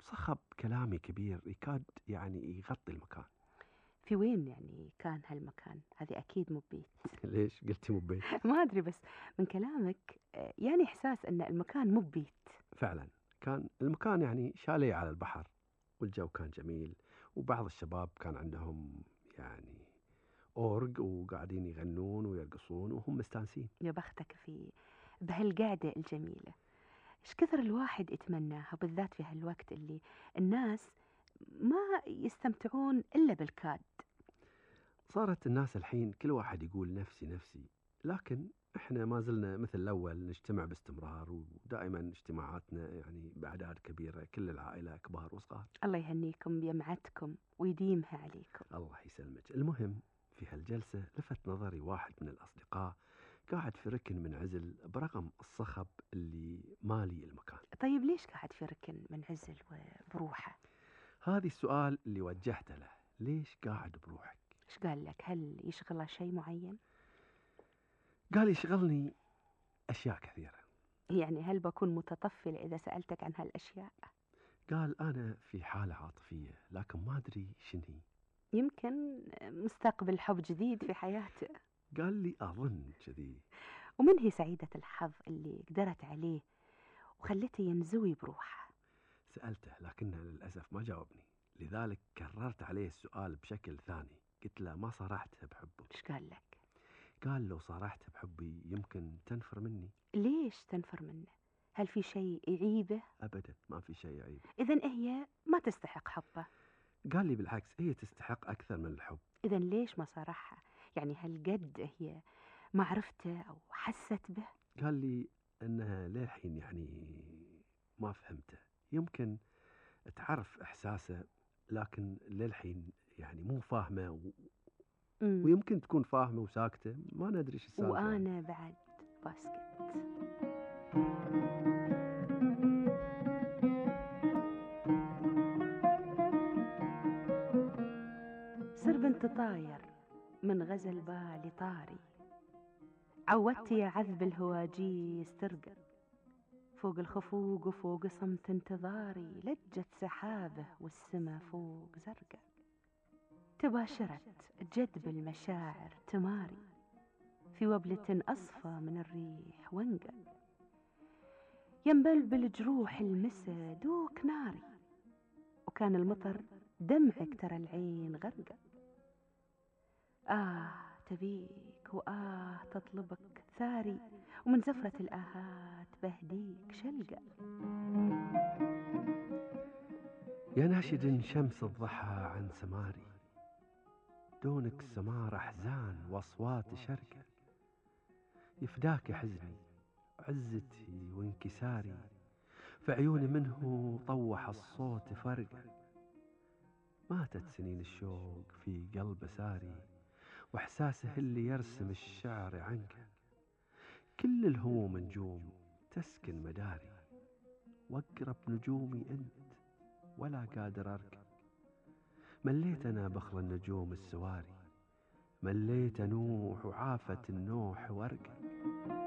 صخب كلامي كبير يكاد يعني يغطي المكان. في وين يعني كان هالمكان؟ هذه أكيد مو بيت. ليش قلتي مو بيت؟ ما أدري، بس من كلامك يعني إحساس أن المكان مو بيت. فعلا كان المكان يعني شاليه على البحر، والجو كان جميل، وبعض الشباب كان عندهم يعني أورج وقاعدين يغنون ويرقصون وهم مستانسين. يا بختك بهالقعدة الجميلة. إيش كثر الواحد يتمناها، بالذات في هالوقت اللي الناس ما يستمتعون إلا بالكاد. صارت الناس الحين كل واحد يقول نفسي نفسي، لكن احنا ما زلنا مثل الأول نجتمع باستمرار، ودائما اجتماعاتنا يعني بأعداد كبيرة، كل العائلة كبار وصغار. الله يهنيكم بجمعتكم ويديمها عليكم. الله يسلمك. المهم في هالجلسة لفت نظري واحد من الأصدقاء قاعد في ركن منعزل برغم الصخب اللي مالي المكان. طيب ليش قاعد في ركن منعزل وبروحه؟ هذا السؤال اللي وجهته له، ليش قاعد بروحك؟ إيش قال لك؟ هل يشغله شيء معين؟ قال يشغلني أشياء كثيرة. يعني هل بكون متطفل إذا سألتك عن هالأشياء؟ قال أنا في حالة عاطفية لكن ما أدري شنهي. يمكن مستقبل حب جديد في حياته. قال لي أظن كذي. ومن هي سعيدة الحظ اللي قدرت عليه وخلته ينزوي بروحه؟ سألته لكنه للأسف ما جاوبني، لذلك كررت عليه السؤال بشكل ثاني. قلت له ما صارحته بحبه. إيش قال لك؟ قال لو صارحته بحبي يمكن تنفر مني. ليش تنفر منه؟ هل في شيء يعيبه؟ أبدا ما في شيء عيب. إذن هي ما تستحق حبه. قال لي بالعكس هي تستحق أكثر من الحب. إذن ليش ما صارحها؟ يعني هل قد هي ما عرفته أو حست به؟ قال لي أنها للحين يعني ما فهمته، يمكن تعرف إحساسه لكن للحين يعني مو فاهمة ويمكن تكون فاهمة وساكتة، ما ندري إيش السالفة. وأنا بعد باسكت. سر بنت طاير من غزل بالي طاري، عودت يا عذب الهواجيس ترقى فوق الخفوق وفوق صمت انتظاري، لجت سحابه والسما فوق زرقاء، تباشرت جدب المشاعر تماري في وبلة أصفى من الريح وانقى، ينبلبل جروح المسا دوك ناري، وكان المطر دمعك ترى العين غرقة. تبيك تطلبك ثاري، ومن زفرة الآهات بهديك شلقة. يا ناشد شمس الضحى عن سماري، دونك سمار أحزان وأصوات شرقة، يفداك حزني عزتي وانكساري، فعيوني منه طوح الصوت فرقة. ماتت سنين الشوق في قلب ساري، وإحساسه اللي يرسم الشعر عنك، كل الهموم نجوم تسكن مداري، واقرب نجومي أنت ولا قادر أركب. مليت أنا بخل النجوم السواري، مليت أنوح وعافت النوح وأرقى.